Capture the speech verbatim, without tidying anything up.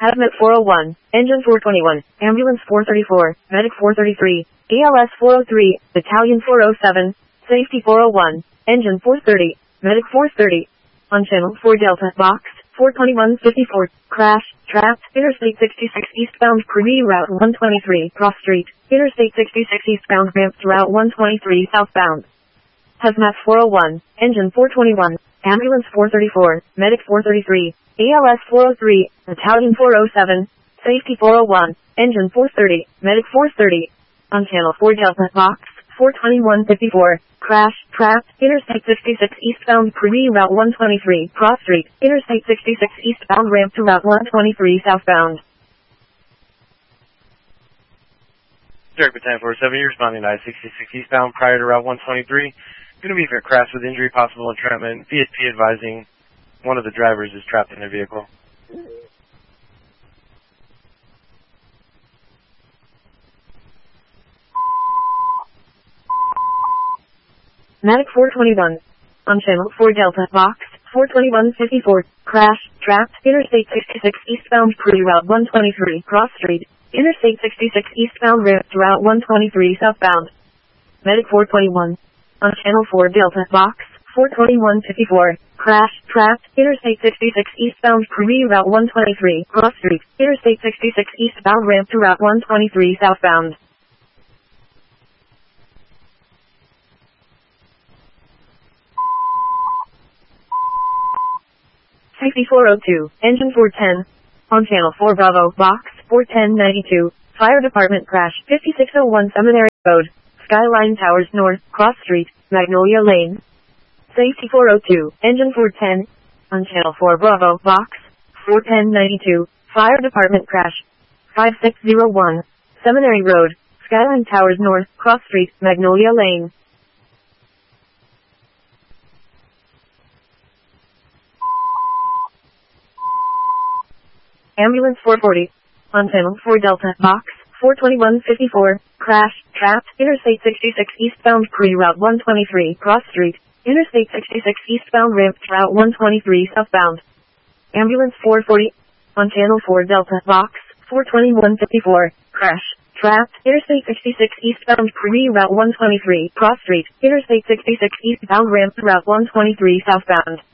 Hazmat four oh one, Engine four twenty-one, Ambulance four thirty-four, Medic four thirty-three, A L S four oh three, Battalion four oh seven, Safety four oh one, Engine four thirty, Medic four thirty. On Channel four Delta, Box four twenty-one fifty-four, Crash, Trapped, Interstate sixty-six eastbound Prairie Route one twenty-three, Cross Street, Interstate sixty-six eastbound Ramp to Route one twenty-three southbound. Hazmat four oh one, Engine four twenty-one, Ambulance four thirty-four, Medic four thirty-three, A L S four oh three, Battalion four oh seven, Safety four oh one, Engine four thirty, Medic four thirty. On Channel four Delta, Box four twenty-one fifty-four, Crash, Trapped, Interstate sixty-six eastbound Prairie Route one twenty-three, Cross Street, Interstate sixty-six eastbound Ramp to Route one twenty-three southbound. Direct Battalion four oh seven, you're responding to I sixty-six eastbound prior to Route one twenty-three. Going to be for a crash with injury, possible entrapment. V S P advising one of the drivers is trapped in their vehicle. Medic four twenty-one. On Channel four Delta, Box four twenty-one fifty-four, Crash, Trapped, Interstate sixty-six eastbound Prairie Route one twenty-three, Cross Street, Interstate sixty-six eastbound Ramp to Route one twenty-three southbound. Medic four twenty-one. On Channel four Delta, Box four twenty-one fifty-four, Crash, Trapped, Interstate sixty-six eastbound Prairie Route one twenty-three, Cross Street, Interstate sixty-six eastbound Ramp to Route one twenty-three southbound. Safety four oh two, Engine four ten. On Channel four Bravo, Box four ten ninety-two, Fire Department crash, fifty-six oh one Seminary Road, Skyline Towers North, Cross Street, Magnolia Lane. Safety four oh two, Engine four ten. On Channel four Bravo, Box four ten ninety-two, Fire Department crash, five six oh one, Seminary Road, Skyline Towers North, Cross Street, Magnolia Lane. Ambulance four forty. On Channel four Delta, Box four twenty-one fifty-four, Crash, Trapped, Interstate sixty-six eastbound Prairie Route one twenty-three, Cross Street, Interstate sixty-six eastbound Ramp to Route one twenty-three southbound. Ambulance four forty. On Channel four Delta, Box four twenty-one fifty-four, Crash, Trapped, Interstate sixty-six eastbound Prairie Route one twenty-three, Cross Street, Interstate sixty-six eastbound Ramp to Route one twenty-three southbound.